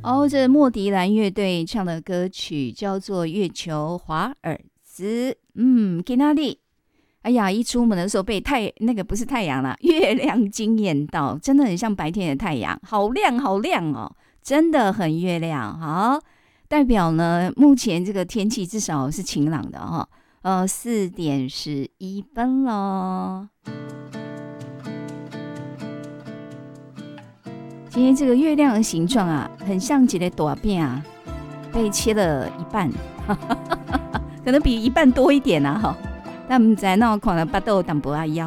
哦，这莫迪兰乐队唱的歌曲叫做《月球华尔兹》。给哪里？哎呀，一出门的时候被那个不是太阳啦，月亮惊艳到，真的很像白天的太阳，好亮好亮哦，真的很月亮。好，代表呢，目前这个天气至少是晴朗的哈。4:11咯。今天这个月亮的形状啊，很像一个大饼啊，被切了一半，可能比一半多一点啊哈。但不知道看了巴肚淡薄仔枵。